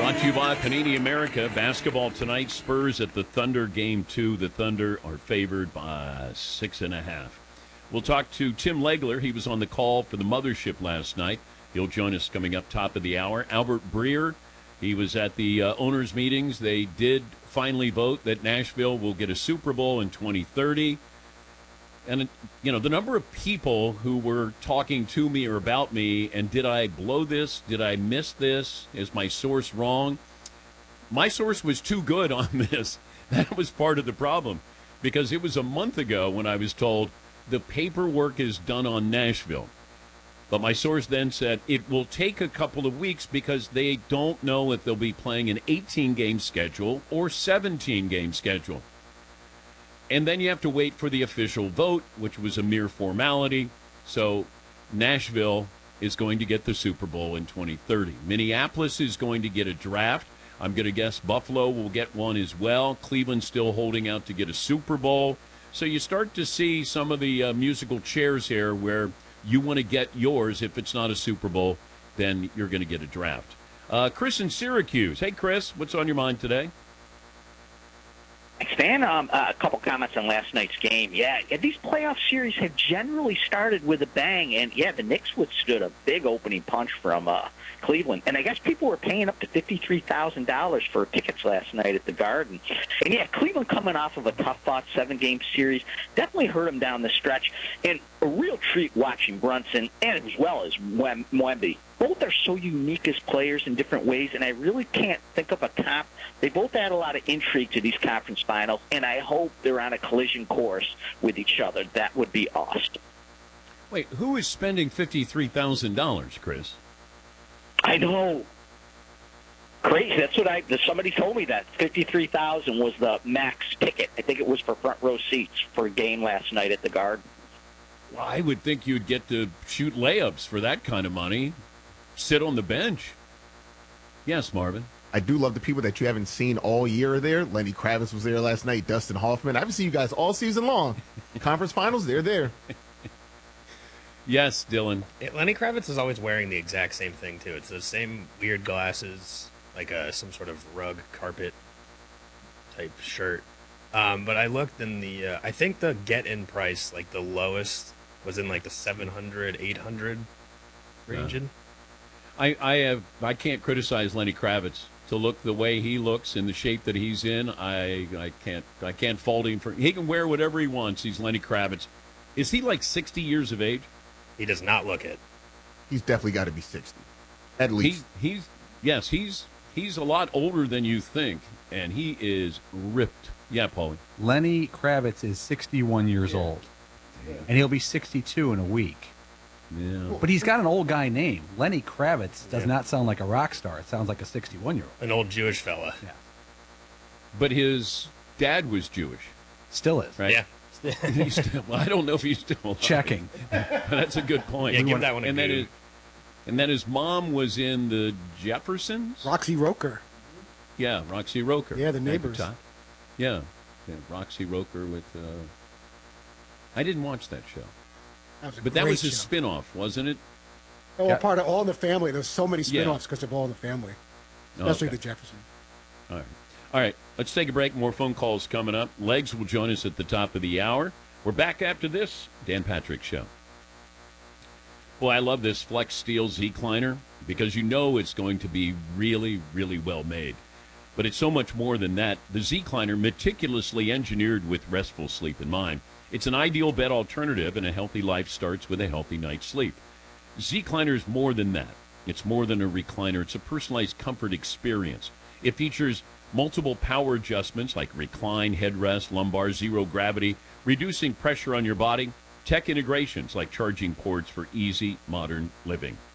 Brought to you by Panini America. Basketball tonight. Spurs at the Thunder. Game 2. The Thunder are favored by 6.5. We'll talk to Tim Legler. He was on the call for the Mothership last night. He'll join us coming up top of the hour. Albert Breer, he was at the owners' meetings. They did finally vote that Nashville will get a Super Bowl in 2030. And, you know, the number of people who were talking to me or about me, and did I blow this? Did I miss this? Is my source wrong? My source was too good on this. That was part of the problem, because it was a month ago when I was told the paperwork is done on Nashville. But my source then said it will take a couple of weeks because they don't know if they'll be playing an 18-game schedule or 17-game schedule. And then you have to wait for the official vote, which was a mere formality. So Nashville is going to get the Super Bowl in 2030. Minneapolis is going to get a draft. I'm going to guess Buffalo will get one as well. Cleveland's still holding out to get a Super Bowl. So you start to see some of the musical chairs here where you want to get yours. If it's not a Super Bowl, then you're going to get a draft. Chris in Syracuse. Hey, Chris, what's on your mind today? Stan, a couple comments on last night's game. Yeah, these playoff series have generally started with a bang, and yeah, the Knicks withstood a big opening punch from Cleveland. And I guess people were paying up to $53,000 for tickets last night at the Garden. And yeah, Cleveland coming off of a tough-fought 7-game series definitely hurt them down the stretch. And a real treat watching Brunson, and as well as Wemby. Both are so unique as players in different ways, and I really can't think of a comp. They both add a lot of intrigue to these conference finals, and I hope they're on a collision course with each other. That would be awesome. Wait, who is spending $53,000, Chris? I know. Crazy. That's what somebody told me that $53,000 was the max ticket. I think it was for front row seats for a game last night at the Garden. Well, I would think you'd get to shoot layups for that kind of money. Sit on the bench. Yes, Marvin. I do love the people that you haven't seen all year there. Lenny Kravitz was there last night. Dustin Hoffman. I haven't seen you guys all season long. Conference finals, they're there. Yes, Dylan. Lenny Kravitz is always wearing the exact same thing, too. It's the same weird glasses, like some sort of rug carpet type shirt. But I looked in the, I think the get-in price, like the lowest, was in like the 700, 800 region. I can't criticize Lenny Kravitz. To look the way he looks in the shape that he's in, I can't fault him for. He can wear whatever he wants. He's Lenny Kravitz. Is he like 60 years of age? He does not look it. He's definitely got to be 60, at least. He's a lot older than you think, and he is ripped. Yeah, Paulie. Lenny Kravitz is 61 years old, and he'll be 62 in a week. Yeah. But he's got an old guy name. Lenny Kravitz does not sound like a rock star. It sounds like a 61-year-old. An old Jewish fella. Yeah. But his dad was Jewish. Still is. Right? Yeah. Well, I don't know if he's still alive. Checking. But that's a good point. Yeah, give that one a and then his mom was in the Jeffersons? Roxy Roker. Yeah, Roxy Roker. Yeah, the neighbors. Yeah, Roxy Roker with... I didn't watch that show. That was a spin-off, wasn't it? Oh, part of All in the Family. There's so many spin-offs because of All in the Family. Especially the Jefferson. All right. Let's take a break. More phone calls coming up. Legs will join us at the top of the hour. We're back after this Dan Patrick Show. Boy, I love this Flex Steel Z-Cliner because you know it's going to be really, really well made. But it's so much more than that. The Z-Cliner, meticulously engineered with restful sleep in mind. It's an ideal bed alternative, and a healthy life starts with a healthy night's sleep. Z-Cliner is more than that. It's more than a recliner. It's a personalized comfort experience. It features multiple power adjustments like recline, headrest, lumbar, zero gravity, reducing pressure on your body, tech integrations like charging ports for easy modern living.